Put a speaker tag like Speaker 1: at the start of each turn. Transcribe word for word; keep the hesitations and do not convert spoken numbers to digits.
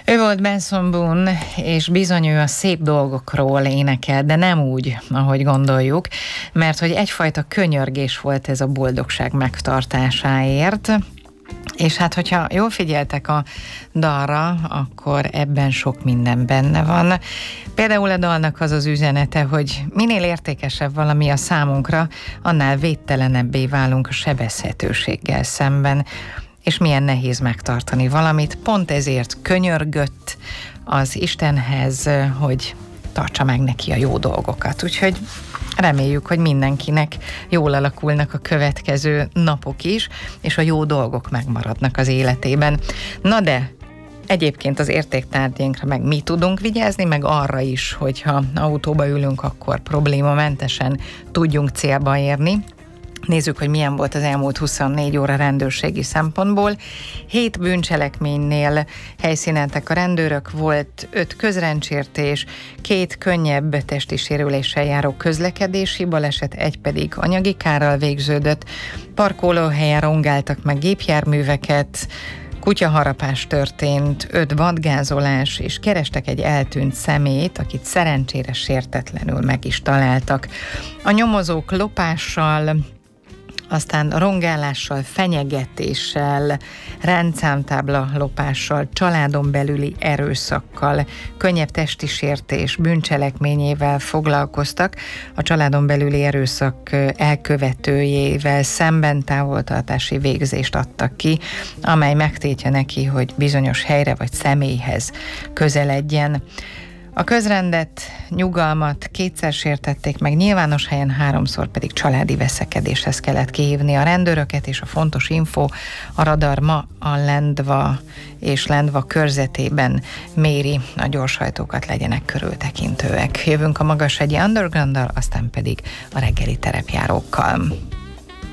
Speaker 1: Ő volt Benson Boone, és bizony ő a szép dolgokról énekel, de nem úgy, ahogy gondoljuk, mert hogy egyfajta könyörgés volt ez a boldogság megtartásáért, és hát, hogyha jól figyeltek a dalra, akkor ebben sok minden benne van. Például a dalnak az az üzenete, hogy minél értékesebb valami a számunkra, annál védtelenebbé válunk a sebezhetőséggel szemben, és milyen nehéz megtartani valamit. Pont ezért könyörgött az Istenhez, hogy tartsa meg neki a jó dolgokat. Úgyhogy reméljük, hogy mindenkinek jól alakulnak a következő napok is, és a jó dolgok megmaradnak az életében. Na de egyébként az értéktárgyainkra meg mi tudunk vigyázni, meg arra is, hogyha autóba ülünk, akkor problémamentesen tudjunk célba érni. Nézzük, hogy milyen volt az elmúlt huszonnégy óra rendőrségi szempontból. Hét bűncselekménynél helyszíneltek a rendőrök, volt öt közrendsértés, két könnyebb testi sérüléssel járó közlekedési baleset, egy pedig anyagi kárral végződött. Parkolóhelyen rongáltak meg gépjárműveket, kutyaharapás történt, öt vadgázolás, és kerestek egy eltűnt személyt, akit szerencsére sértetlenül meg is találtak. A nyomozók lopással, aztán rongálással, fenyegetéssel, rendszámtábla lopással, családon belüli erőszakkal, könnyebb testi sértés bűncselekményével foglalkoztak. A családon belüli erőszak elkövetőjével szemben távoltartási végzést adtak ki, amely megtiltja neki, hogy bizonyos helyre vagy személyhez közeledjen. A közrendet, nyugalmat kétszer sértették meg, nyilvános helyen, háromszor pedig családi veszekedéshez kellett kihívni a rendőröket, és a fontos info, a radar ma a Lendva és Lendva körzetében méri a gyorshajtókat, legyenek körültekintőek. Jövünk a Magashegyi Undergrounddal, aztán pedig a reggeli terepjárókkal.